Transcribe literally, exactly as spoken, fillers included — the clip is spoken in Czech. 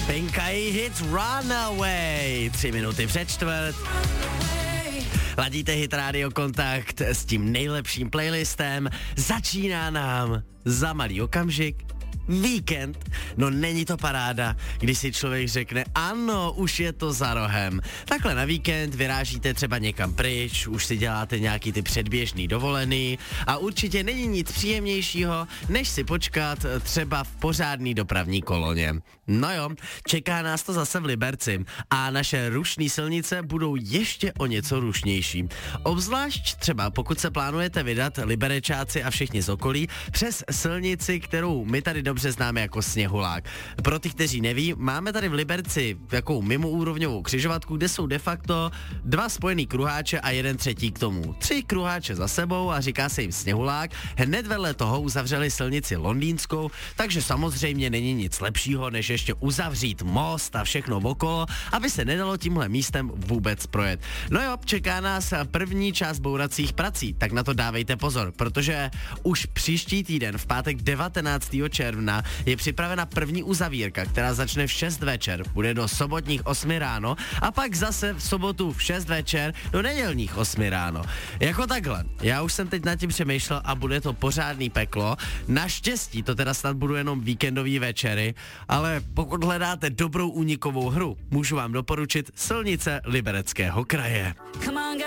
Pinka i hit Runaway. Tři minuty před čtvrt. Ladíte Hit Radio Kontakt s tím nejlepším playlistem. Začíná nám za malý okamžik víkend. No není to paráda, když si člověk řekne, ano, už je to za rohem. Takhle na víkend vyrážíte třeba někam pryč, už si děláte nějaký ty předběžný dovolený a určitě není nic příjemnějšího, než si počkat třeba v pořádný dopravní koloně. No jo, čeká nás to zase v Liberci a naše rušní silnice budou ještě o něco rušnější. Obzvlášť třeba pokud se plánujete vydat, Liberečáci a všichni z okolí, přes silnici, kterou my tady dobře známe jako Sněhulák. Pro ty, kteří neví, máme tady v Liberci takovou mimoúrovňovou křižovatku, kde jsou de facto dva spojený kruháče a jeden třetí k tomu. Tři kruháče za sebou a říká se jim Sněhulák. Hned vedle toho uzavřeli silnici Londýnskou, takže samozřejmě není nic lepšího, než ještě uzavřít most a všechno okolo, aby se nedalo tímhle místem vůbec projet. No jo, čeká nás první část bouracích prací, tak na to dávejte pozor, protože už příští týden v pátek devatenáctého června je připravena první uzavírka, která začne v šest večer, bude do sobotních osmi ráno a pak zase v sobotu v šest večer do nedělních osmi ráno. Jako takhle. Já už jsem teď nad tím přemýšlel a bude to pořádný peklo. Naštěstí to teda snad budou jenom víkendový večery, ale pokud hledáte dobrou únikovou hru, můžu vám doporučit Silnice Libereckého kraje.